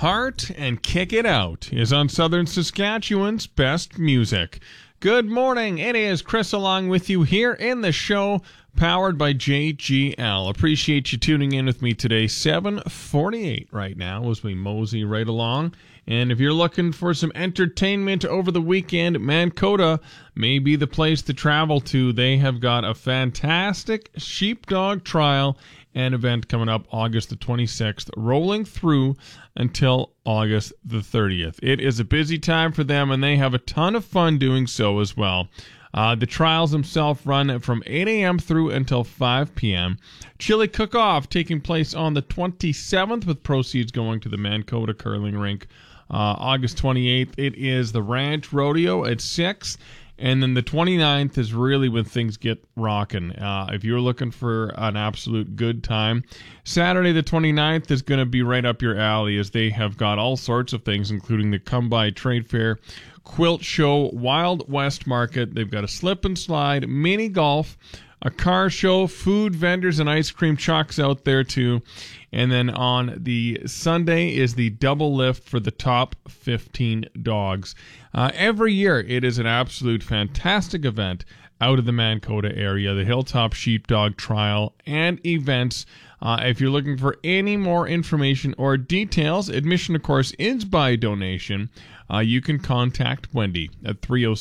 Heart and Kick It Out is on Southern Saskatchewan's best music. Good morning. It is Chris along with you here in the show, powered by JGL. Appreciate you tuning in with me today. 7:48 right now as we mosey right along. And if you're looking for some entertainment over the weekend, Mankota may be the place to travel to. They have got a fantastic sheepdog trial and event coming up August the 26th, rolling through until August the 30th. It is a busy time for them, and they have a ton of fun doing so as well. The trials themselves run from 8 a.m. through until 5 p.m. Chili Cook-Off taking place on the 27th, with proceeds going to the Mankota Curling Rink. August 28th, it is the Ranch Rodeo at 6. And then the 29th is really when things get rocking. If you're looking for an absolute good time, Saturday the 29th is going to be right up your alley, as they have got all sorts of things, including the Come By Trade Fair, Quilt Show, Wild West Market. They've got a slip and slide, mini golf, a car show, food vendors, and ice cream trucks out there too. And then on the Sunday is the double lift for the top 15 dogs. Every year, it is an absolute fantastic event out of the Mankota area, the Hilltop Sheepdog Trial and events. If you're looking for any more information or details, admission, of course, is by donation. You can contact Wendy at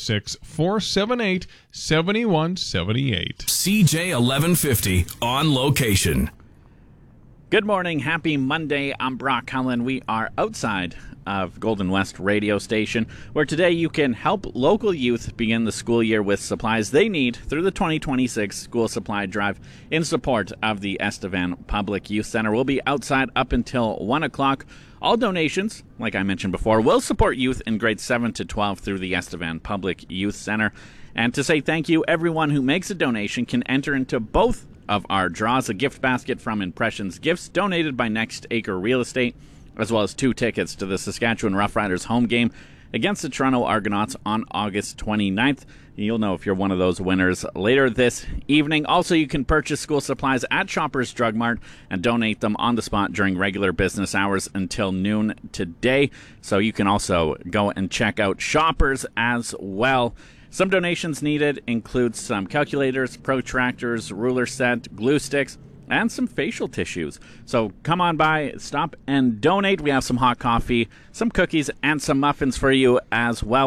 306-478-7178. CJ 1150 on location. Good morning. Happy Monday. I'm Brock Cullen. We are outside of Golden West radio station, where today you can help local youth begin the school year with supplies they need through the 2026 school supply drive in support of the Estevan Public Youth Center. We'll be outside up until 1 o'clock. All donations, like I mentioned before, will support youth in grades 7 to 12 through the Estevan Public Youth Center. And to say thank you, everyone who makes a donation can enter into both of our draws: a gift basket from Impressions Gifts donated by Next Acre Real Estate, as well as 2 tickets to the Saskatchewan Roughriders home game against the Toronto Argonauts on August 29th. You'll know if you're one of those winners later this evening. Also, you can purchase school supplies at Shoppers Drug Mart and donate them on the spot during regular business hours until noon today. So you can also go and check out Shoppers as well. Some donations needed include some calculators, protractors, ruler set, glue sticks, and some facial tissues. So come on by, stop and donate. We have some hot coffee, some cookies, and some muffins for you as well.